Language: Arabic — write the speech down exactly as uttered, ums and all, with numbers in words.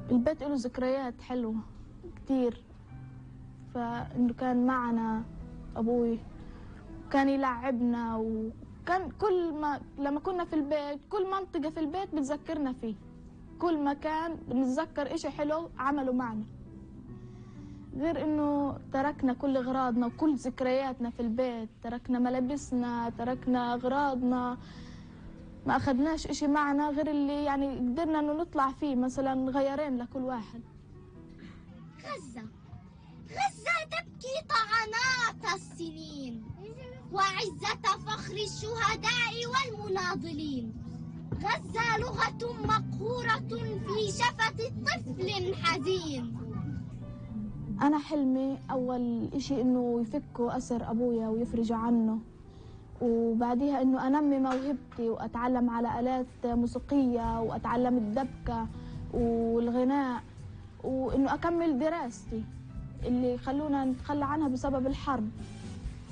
البيت له ذكريات حلوة كتير، فإنه كان معنا أبوي كان يلعبنا، وكان كل ما لما كنا في البيت كل منطقة في البيت بتذكرنا فيه، كل مكان بنتذكر إشي حلو عمله معنا. غير إنه تركنا كل أغراضنا وكل ذكرياتنا في البيت، تركنا ملابسنا، تركنا أغراضنا، ما أخذناش إشي معنا غير اللي يعني قدرنا إنه نطلع فيه، مثلا غيرين لكل واحد. غزة غزة تبكي طعنات السنين وعزة فخر الشهداء والمناضلين. غزة لغة مقهورة في شفة طفل حزين. أنا حلمي أول إشي إنه يفكوا أسر أبويا ويفرجوا عنه، وبعديها إنه أنمي موهبتي وأتعلم على آلات موسيقية وأتعلم الدبكة والغناء، وإنه أكمل دراستي اللي خلونا نتخلى عنها بسبب الحرب.